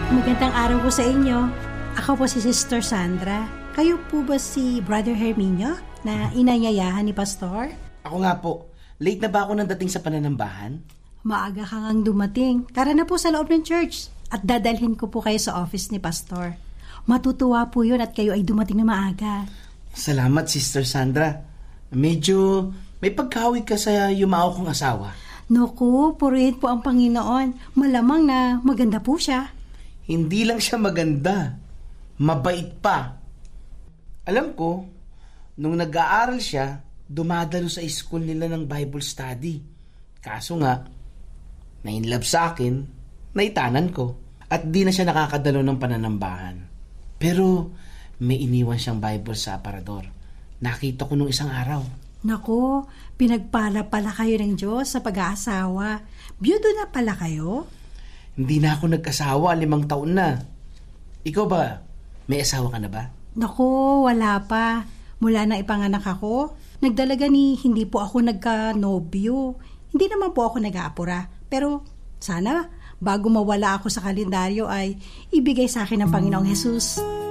Magandang araw po sa inyo. Ako po si Sister Sandra. Kayo po ba si Brother Herminio na inayayahan ni Pastor? Ako nga po. Late na ba ako nang dating sa pananambahan? Maaga ka ngang dumating. Tara na po sa loob ng church at dadalhin ko po kayo sa office ni Pastor. Matutuwa po yun at kayo ay dumating na maaga. Salamat, Sister Sandra. Medyo may pagkawig ka sa yumao kong asawa. Naku, purihin po ang Panginoon. Malamang na maganda po siya. Hindi lang siya maganda, mabait pa. Alam ko, nung nag-aaral siya, dumadalo sa school nila ng Bible study. Kaso nga, na-inlove sa akin, naitanan ko. At di na siya nakakadalo ng pananambahan. Pero may iniwan siyang Bible sa aparador. Nakita ko nung isang araw. Naku, pinagpala pala kayo ng Diyos sa pag-aasawa. Byudo na pala kayo? Hindi na ako nag-asawa, 5 taon na. Ikaw ba, may asawa ka na ba? Naku, wala pa. Mula na ipanganak ako, nagdalaga ni hindi po ako nagka-nobyo. Hindi naman po ako nag-aapura. Pero sana, bago mawala ako sa kalendaryo ay ibigay sa akin ng Panginoong Hesus.